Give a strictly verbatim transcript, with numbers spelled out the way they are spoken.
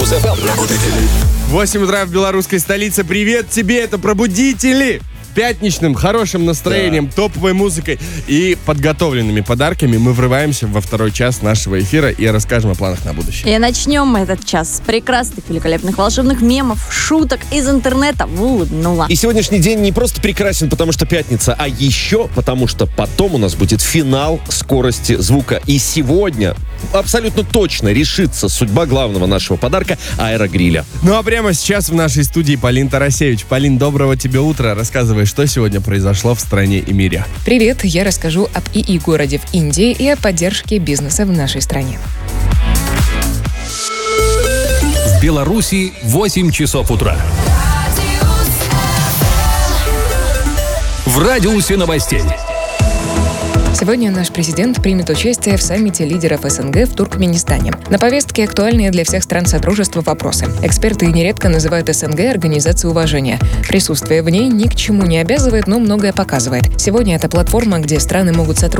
эф эм. восемь утра в белорусской столице. Привет тебе, это «Пробудители». Пятничным, хорошим настроением, да. топовой музыкой и подготовленными подарками мы врываемся во второй час нашего эфира и расскажем о планах на будущее. И начнем мы этот час с прекрасных, великолепных, волшебных мемов, шуток из интернета в улыбнула. И сегодняшний день не просто прекрасен, потому что пятница, а еще потому что потом у нас будет финал скорости звука. И сегодня абсолютно точно решится судьба главного нашего подарка — аэрогриля. Ну а прямо сейчас в нашей студии Полин Тарасевич. Полин, доброго тебе утра. Рассказывай, что сегодня произошло в стране и мире. Привет, я расскажу об ИИ-городе в Индии и о поддержке бизнеса в нашей стране. В Беларуси восемь часов утра. В радиусе новостей. Сегодня наш президент примет участие в саммите лидеров СНГ в Туркменистане. На повестке актуальные для всех стран Содружества вопросы. Эксперты нередко называют СНГ организацией уважения. Присутствие в ней ни к чему не обязывает, но многое показывает. Сегодня это платформа, где страны могут сотрудничать